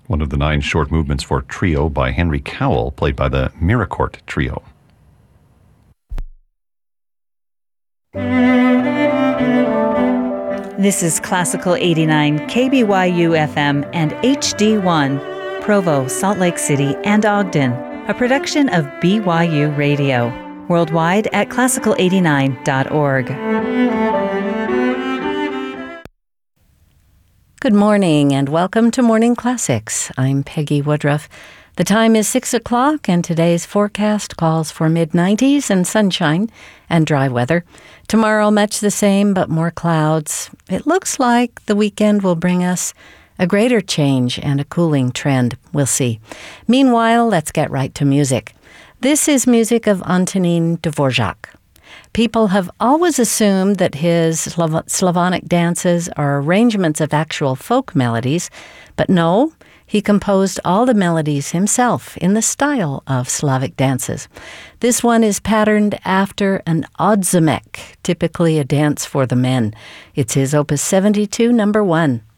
one of the 9 short movements for trio by Henry Cowell, played by the Miracourt Trio. This is Classical 89, KBYU FM and HD1, Provo, Salt Lake City, and Ogden, a production of BYU Radio, worldwide at classical89.org. Good morning and welcome to Morning Classics. I'm Peggy Woodruff. The time is 6 o'clock and today's forecast calls for mid-90s and sunshine and dry weather. Tomorrow much the same but more clouds. It looks like the weekend will bring us a greater change and a cooling trend. We'll see. Meanwhile, let's get right to music. This is music of Antonín Dvořák. People have always assumed that his Slavonic dances are arrangements of actual folk melodies, but no, he composed all the melodies himself in the style of Slavic dances. This one is patterned after an odziemek, typically a dance for the men. It's his opus 72, number 1.